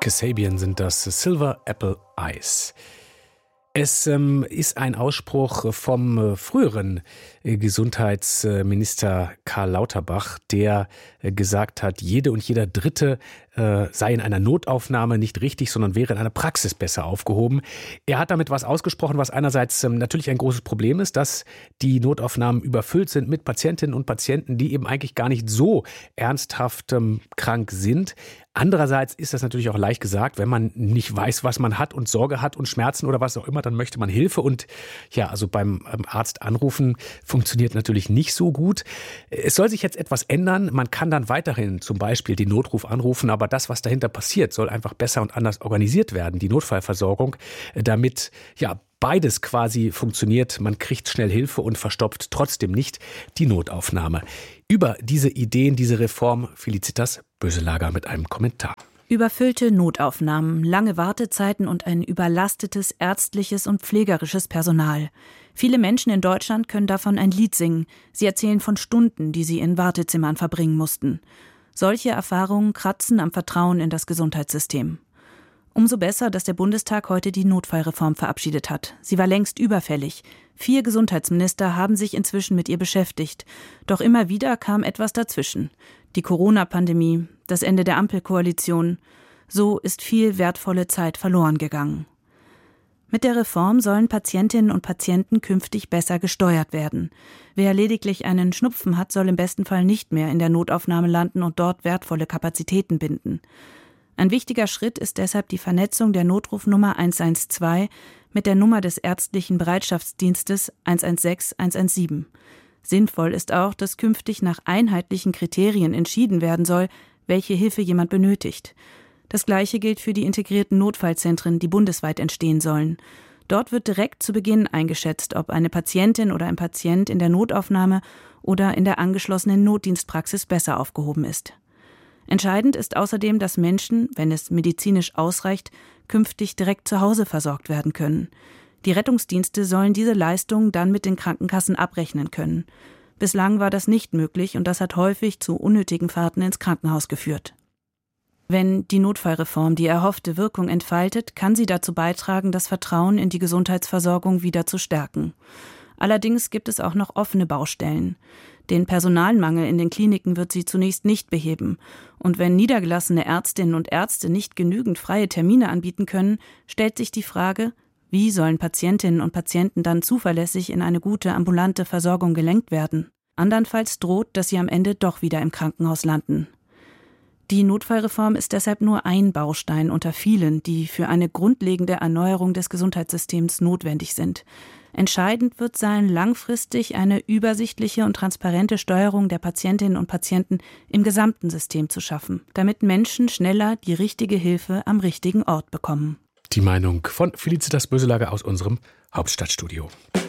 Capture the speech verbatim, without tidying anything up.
Kasabian sind das, Silver Apple Eyes. Es ähm, ist ein Ausspruch vom äh, früheren äh, Gesundheitsminister Karl Lauterbach, der äh, gesagt hat, jede und jeder Dritte äh, sei in einer Notaufnahme nicht richtig, sondern wäre in einer Praxis besser aufgehoben. Er hat damit was ausgesprochen, was einerseits ähm, natürlich ein großes Problem ist, dass die Notaufnahmen überfüllt sind mit Patientinnen und Patienten, die eben eigentlich gar nicht so ernsthaft ähm, krank sind. Andererseits ist das natürlich auch leicht gesagt, wenn man nicht weiß, was man hat und Sorge hat und Schmerzen oder was auch immer, dann möchte man Hilfe. Und ja, also beim Arzt anrufen funktioniert natürlich nicht so gut. Es soll sich jetzt etwas ändern. Man kann dann weiterhin zum Beispiel den Notruf anrufen, aber das, was dahinter passiert, soll einfach besser und anders organisiert werden, die Notfallversorgung, damit ja beides quasi funktioniert. Man kriegt schnell Hilfe und verstopft trotzdem nicht die Notaufnahme. Über diese Ideen, diese Reform, Felicitas Böselager mit einem Kommentar. Überfüllte Notaufnahmen, lange Wartezeiten und ein überlastetes ärztliches und pflegerisches Personal. Viele Menschen in Deutschland können davon ein Lied singen. Sie erzählen von Stunden, die sie in Wartezimmern verbringen mussten. Solche Erfahrungen kratzen am Vertrauen in das Gesundheitssystem. Umso besser, dass der Bundestag heute die Notfallreform verabschiedet hat. Sie war längst überfällig. Vier Gesundheitsminister haben sich inzwischen mit ihr beschäftigt. Doch immer wieder kam etwas dazwischen. Die Corona-Pandemie, das Ende der Ampelkoalition. So ist viel wertvolle Zeit verloren gegangen. Mit der Reform sollen Patientinnen und Patienten künftig besser gesteuert werden. Wer lediglich einen Schnupfen hat, soll im besten Fall nicht mehr in der Notaufnahme landen und dort wertvolle Kapazitäten binden. Ein wichtiger Schritt ist deshalb die Vernetzung der Notrufnummer eins eins zwei mit der Nummer des ärztlichen Bereitschaftsdienstes eins eins sechs eins eins sieben. Sinnvoll ist auch, dass künftig nach einheitlichen Kriterien entschieden werden soll, welche Hilfe jemand benötigt. Das Gleiche gilt für die integrierten Notfallzentren, die bundesweit entstehen sollen. Dort wird direkt zu Beginn eingeschätzt, ob eine Patientin oder ein Patient in der Notaufnahme oder in der angeschlossenen Notdienstpraxis besser aufgehoben ist. Entscheidend ist außerdem, dass Menschen, wenn es medizinisch ausreicht, künftig direkt zu Hause versorgt werden können. Die Rettungsdienste sollen diese Leistung dann mit den Krankenkassen abrechnen können. Bislang war das nicht möglich und das hat häufig zu unnötigen Fahrten ins Krankenhaus geführt. Wenn die Notfallreform die erhoffte Wirkung entfaltet, kann sie dazu beitragen, das Vertrauen in die Gesundheitsversorgung wieder zu stärken. Allerdings gibt es auch noch offene Baustellen. Den Personalmangel in den Kliniken wird sie zunächst nicht beheben. Und wenn niedergelassene Ärztinnen und Ärzte nicht genügend freie Termine anbieten können, stellt sich die Frage, wie sollen Patientinnen und Patienten dann zuverlässig in eine gute ambulante Versorgung gelenkt werden? Andernfalls droht, dass sie am Ende doch wieder im Krankenhaus landen. Die Notfallreform ist deshalb nur ein Baustein unter vielen, die für eine grundlegende Erneuerung des Gesundheitssystems notwendig sind. Entscheidend wird sein, langfristig eine übersichtliche und transparente Steuerung der Patientinnen und Patienten im gesamten System zu schaffen, damit Menschen schneller die richtige Hilfe am richtigen Ort bekommen. Die Meinung von Felicitas Böselager aus unserem Hauptstadtstudio.